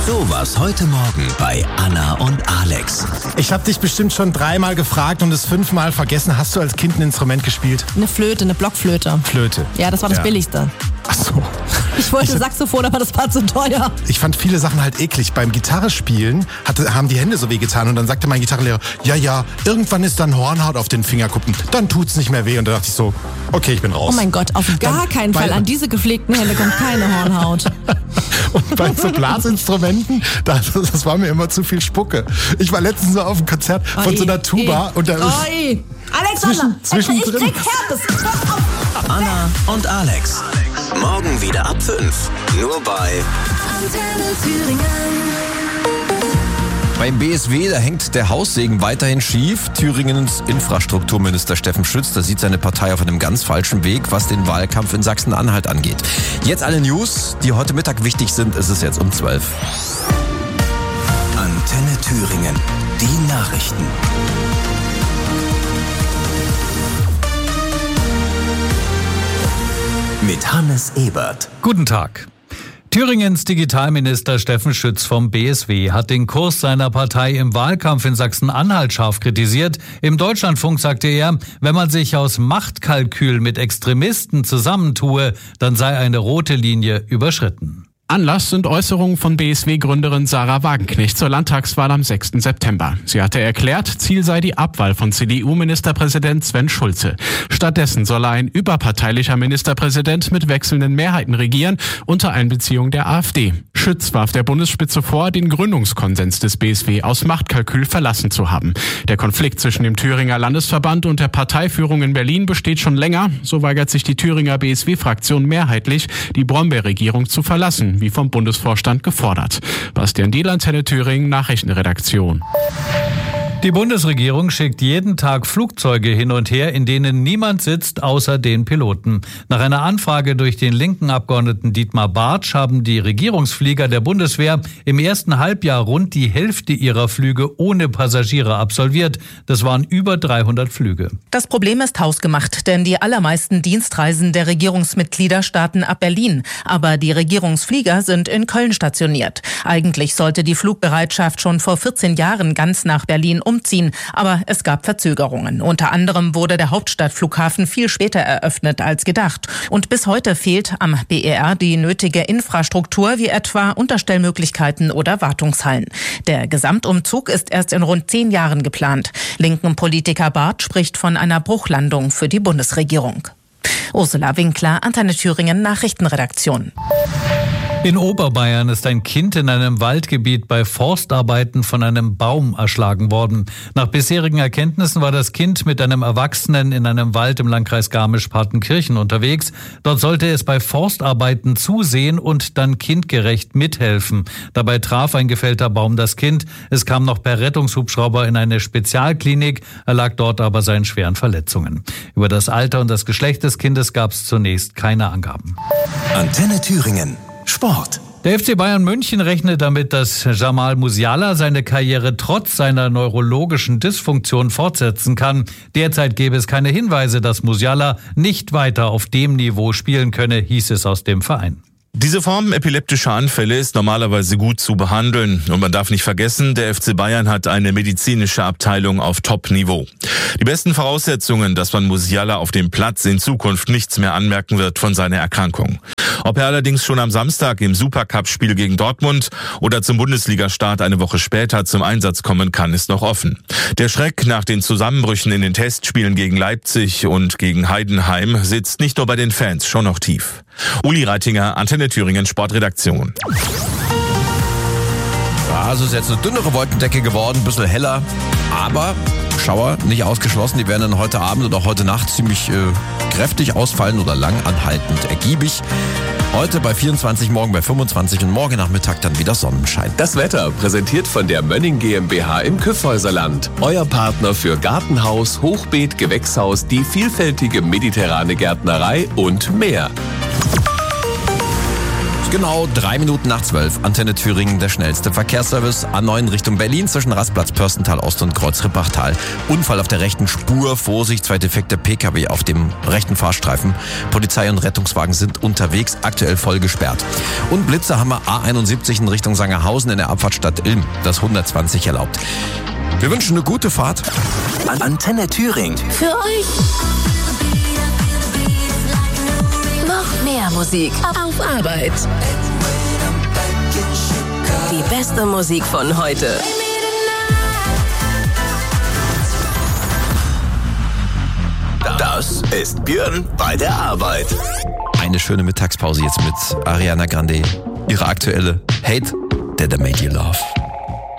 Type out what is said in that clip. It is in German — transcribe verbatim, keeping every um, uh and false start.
So war's heute Morgen bei Anna und Alex. Ich habe dich bestimmt schon dreimal gefragt und es fünfmal vergessen. Hast du als Kind ein Instrument gespielt? Eine Flöte, eine Blockflöte. Flöte. Ja, das war das Ja. Billigste. Ach so. Ich wollte Ich- Saxophon, aber das war zu teuer. Ich fand viele Sachen halt eklig. Beim Gitarrespielen hatte, haben die Hände so weh getan und dann sagte mein Gitarrenlehrer, ja, ja, irgendwann ist dann Hornhaut auf den Fingerkuppen, dann tut's nicht mehr weh. Und da dachte ich so, okay, ich bin raus. Oh mein Gott, auf gar Dann keinen bei- Fall. An diese gepflegten Hände kommt keine Hornhaut. Und bei so Blasinstrumenten, das, das war mir immer zu viel Spucke. Ich war letztens so auf einem Konzert von Oi, so einer Tuba oi, und da ist... oi. Alexander, Zwischen- ich zwischendrin. krieg Herpes. Hör auf. Anna und Alex. Morgen wieder ab fünf. Nur bei Antenne Thüringen. Beim B S W, da hängt der Haussegen weiterhin schief. Thüringens Infrastrukturminister Steffen Schütz, da sieht seine Partei auf einem ganz falschen Weg, was den Wahlkampf in Sachsen-Anhalt angeht. Jetzt alle News, die heute Mittag wichtig sind. Es ist jetzt um zwölf. Antenne Thüringen. Die Nachrichten. Mit Hannes Ebert. Guten Tag. Thüringens Digitalminister Steffen Schütz vom B S W hat den Kurs seiner Partei im Wahlkampf in Sachsen-Anhalt scharf kritisiert. Im Deutschlandfunk sagte er, wenn man sich aus Machtkalkül mit Extremisten zusammentue, dann sei eine rote Linie überschritten. Anlass sind Äußerungen von B S W-Gründerin Sarah Wagenknecht zur Landtagswahl am sechsten September. Sie hatte erklärt, Ziel sei die Abwahl von C D U-Ministerpräsident Sven Schulze. Stattdessen solle ein überparteilicher Ministerpräsident mit wechselnden Mehrheiten regieren, unter Einbeziehung der AfD. Schütz warf der Bundesspitze vor, den Gründungskonsens des B S W aus Machtkalkül verlassen zu haben. Der Konflikt zwischen dem Thüringer Landesverband und der Parteiführung in Berlin besteht schon länger. So weigert sich die Thüringer B S W-Fraktion mehrheitlich, die Brombeer-Regierung zu verlassen, wie vom Bundesvorstand gefordert. Bastian Diel, Antenne Thüringen, Nachrichtenredaktion. Die Bundesregierung schickt jeden Tag Flugzeuge hin und her, in denen niemand sitzt, außer den Piloten. Nach einer Anfrage durch den linken Abgeordneten Dietmar Bartsch haben die Regierungsflieger der Bundeswehr im ersten Halbjahr rund die Hälfte ihrer Flüge ohne Passagiere absolviert. Das waren über dreihundert Flüge. Das Problem ist hausgemacht, denn die allermeisten Dienstreisen der Regierungsmitglieder starten ab Berlin. Aber die Regierungsflieger sind in Köln stationiert. Eigentlich sollte die Flugbereitschaft schon vor vierzehn Jahren ganz nach Berlin umziehen, aber es gab Verzögerungen. Unter anderem wurde der Hauptstadtflughafen viel später eröffnet als gedacht. Und bis heute fehlt am B E R die nötige Infrastruktur, wie etwa Unterstellmöglichkeiten oder Wartungshallen. Der Gesamtumzug ist erst in rund zehn Jahren geplant. Linken Politiker Barth spricht von einer Bruchlandung für die Bundesregierung. Ursula Winkler, Antenne Thüringen, Nachrichtenredaktion. In Oberbayern ist ein Kind in einem Waldgebiet bei Forstarbeiten von einem Baum erschlagen worden. Nach bisherigen Erkenntnissen war das Kind mit einem Erwachsenen in einem Wald im Landkreis Garmisch-Partenkirchen unterwegs. Dort sollte es bei Forstarbeiten zusehen und dann kindgerecht mithelfen. Dabei traf ein gefällter Baum das Kind. Es kam noch per Rettungshubschrauber in eine Spezialklinik, erlag dort aber seinen schweren Verletzungen. Über das Alter und das Geschlecht des Kindes gab es zunächst keine Angaben. Antenne Thüringen. Sport. Der F C Bayern München rechnet damit, dass Jamal Musiala seine Karriere trotz seiner neurologischen Dysfunktion fortsetzen kann. Derzeit gäbe es keine Hinweise, dass Musiala nicht weiter auf dem Niveau spielen könne, hieß es aus dem Verein. Diese Form epileptischer Anfälle ist normalerweise gut zu behandeln. Und man darf nicht vergessen, der F C Bayern hat eine medizinische Abteilung auf Top-Niveau. Die besten Voraussetzungen, dass man Musiala auf dem Platz in Zukunft nichts mehr anmerken wird von seiner Erkrankung. Ob er allerdings schon am Samstag im Supercup-Spiel gegen Dortmund oder zum Bundesligastart eine Woche später zum Einsatz kommen kann, ist noch offen. Der Schreck nach den Zusammenbrüchen in den Testspielen gegen Leipzig und gegen Heidenheim sitzt nicht nur bei den Fans, schon noch tief. Uli Reitinger, Antenne Thüringen, Sportredaktion. Ja, es ist jetzt eine dünnere Wolkendecke geworden, ein bisschen heller, aber Schauer nicht ausgeschlossen. Die werden dann heute Abend und auch heute Nacht ziemlich äh, kräftig ausfallen oder lang anhaltend ergiebig. Heute bei vierundzwanzig, morgen bei fünfundzwanzig und morgen Nachmittag dann wieder Sonnenschein. Das Wetter präsentiert von der Mönning GmbH im Kyffhäuserland. Euer Partner für Gartenhaus, Hochbeet, Gewächshaus, die vielfältige mediterrane Gärtnerei und mehr. Genau drei Minuten nach zwölf. Antenne Thüringen, der schnellste Verkehrsservice. A neun Richtung Berlin zwischen Rastplatz Pörstental Ost und Kreuz Rippachtal. Unfall auf der rechten Spur. Vorsicht, zwei defekte P K W auf dem rechten Fahrstreifen. Polizei und Rettungswagen sind unterwegs, aktuell voll gesperrt. Und Blitze haben wir A einundsiebzig in Richtung Sangerhausen in der Abfahrtstadt Ilm. Das hundertzwanzig erlaubt. Wir wünschen eine gute Fahrt. Antenne Thüringen. Für euch. Noch mehr Musik auf Arbeit. Die beste Musik von heute. Das ist Björn bei der Arbeit. Eine schöne Mittagspause jetzt mit Ariana Grande. Ihre aktuelle Hate That I Made You Love.